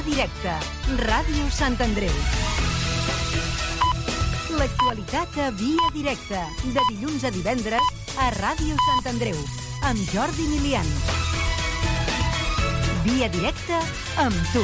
Directe, Ràdio Sant Andreu. L'actualitat a Via Directa, de dilluns a divendres a Ràdio Sant Andreu, amb Jordi Milian. Via Directa amb tu.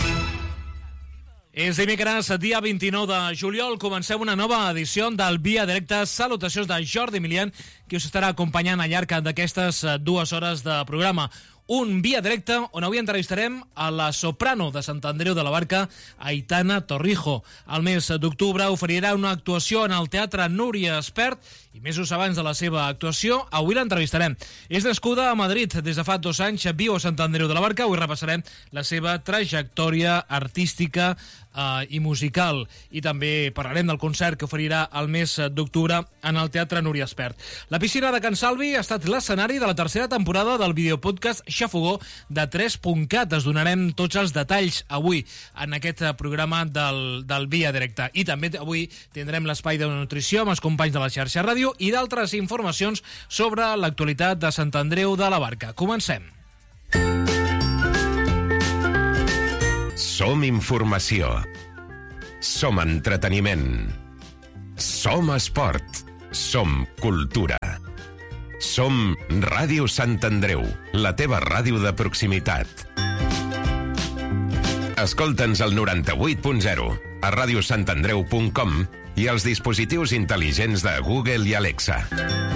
És dimecres, dia 29 de juliol. Comencem una nova edició del Via Directa. Salutacions de Jordi Milian, que us estarà acompanyant al llarg d'aquestes 2 hores de programa. Un Via Directe on avui entrevistarem a la soprano de Sant Andreu de la Barca, Aitana Torrijo. Al mes d'octubre oferirà una actuació en el Teatre Núria Espert i mesos abans de la seva actuació, avui l'entrevistarem. És nascuda a Madrid, des de fa 2 anys viu a Sant Andreu de la Barca. Avui repassarem la seva trajectòria artística i musical, i també parlarem del concert que oferirà el mes d'octubre en el Teatre Núria Espert. La piscina de Can Salvi ha estat l'escenari de la tercera temporada del videopodcast Xafogó de 3.cat. Es donarem tots els detalls avui en aquest programa del Via Directe. I també avui tindrem l'espai de nutrició amb els companys de la xarxa ràdio i d'altres informacions sobre l'actualitat de Sant Andreu de la Barca. Comencem. Som informació. Som entreteniment. Som esport. Som cultura. Som Ràdio Sant Andreu, la teva ràdio de proximitat. Escolta'ns al 98.0, a radiosantandreu.com i als dispositius intel·ligents de Google i Alexa.